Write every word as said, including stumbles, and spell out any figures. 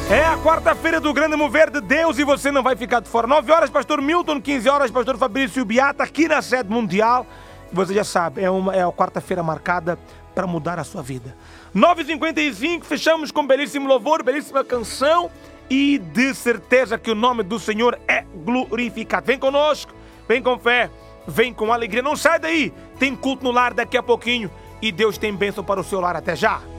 É a quarta-feira do grande mover de Deus e você não vai ficar de fora. nove horas, pastor Milton, quinze horas, pastor Fabrício Beata, aqui na sede mundial. Você já sabe, é, uma, é a quarta-feira marcada para mudar a sua vida. nove e cinquenta e cinco, fechamos com belíssimo louvor, belíssima canção e de certeza que o nome do Senhor é glorificado. Vem conosco, vem com fé, vem com alegria. Não sai daí, tem culto no lar daqui a pouquinho e Deus tem bênção para o seu lar. Até já.